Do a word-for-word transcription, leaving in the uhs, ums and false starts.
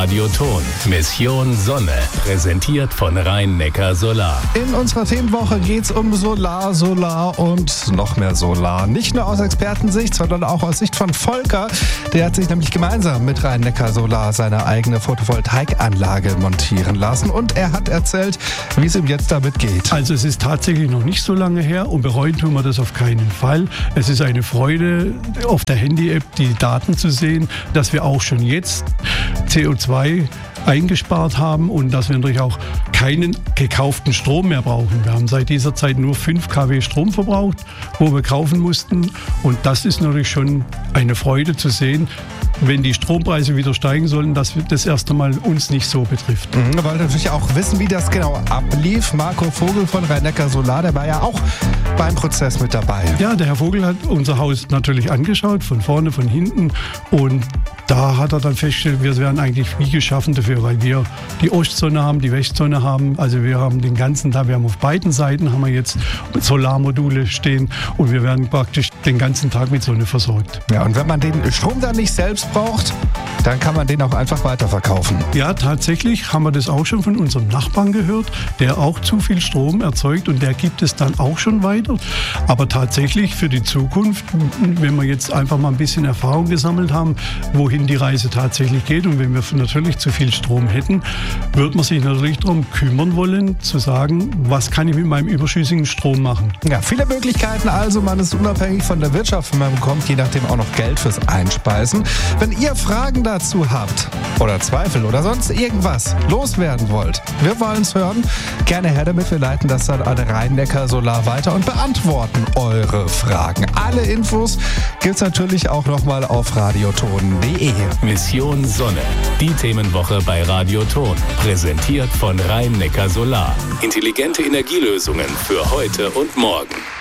Radioton. Mission Sonne. Präsentiert von Rhein-Neckar Solar. In unserer Themenwoche geht es um Solar, Solar und noch mehr Solar. Nicht nur aus Expertensicht, sondern auch aus Sicht von Volker. Der hat sich nämlich gemeinsam mit Rhein-Neckar Solar seine eigene Photovoltaikanlage montieren lassen. Und er hat erzählt, wie es ihm jetzt damit geht. Also es ist tatsächlich noch nicht so lange her und bereuen tun wir das auf keinen Fall. Es ist eine Freude, auf der Handy-App die Daten zu sehen, dass wir auch schon jetzt C O zwei eingespart haben und dass wir natürlich auch keinen gekauften Strom mehr brauchen. Wir haben seit dieser Zeit nur fünf Kilowatt Strom verbraucht, wo wir kaufen mussten. Und das ist natürlich schon eine Freude zu sehen, wenn die Strompreise wieder steigen sollen, dass das erst einmal uns nicht so betrifft. Mhm, wir wollen natürlich auch wissen, wie das genau ablief. Marco Vogel von Rhein-Neckar Solar, der war ja auch beim Prozess mit dabei. Ja, der Herr Vogel hat unser Haus natürlich angeschaut, von vorne, von hinten. Und da hat er dann festgestellt, wir wären eigentlich wie geschaffen dafür, weil wir die Ostsonne haben, die Westsonne haben. Also wir haben den ganzen Tag, wir haben auf beiden Seiten haben wir jetzt Solarmodule stehen und wir werden praktisch den ganzen Tag mit Sonne versorgt. Ja, und wenn man den Strom dann nicht selbst braucht, dann kann man den auch einfach weiterverkaufen. Ja, tatsächlich haben wir das auch schon von unserem Nachbarn gehört, der auch zu viel Strom erzeugt und der gibt es dann auch schon weiter. Aber tatsächlich für die Zukunft, wenn wir jetzt einfach mal ein bisschen Erfahrung gesammelt haben, wohin die Reise tatsächlich geht und wenn wir natürlich zu viel Strom hätten, wird man sich natürlich darum kümmern wollen, zu sagen, was kann ich mit meinem überschüssigen Strom machen. Ja, viele Möglichkeiten also, man ist unabhängig von der Wirtschaft, wenn man bekommt je nachdem auch noch Geld fürs Einspeisen. Wenn ihr Fragen dazu habt oder Zweifel oder sonst irgendwas loswerden wollt, wir wollen es hören, gerne her damit, wir leiten das dann an Rhein-Neckar Solar weiter und beantworten eure Fragen. Alle Infos gibt's natürlich auch nochmal auf radioton punkt de. Mission Sonne. Die Themenwoche bei Radioton. Präsentiert von Rhein-Neckar Solar. Intelligente Energielösungen für heute und morgen.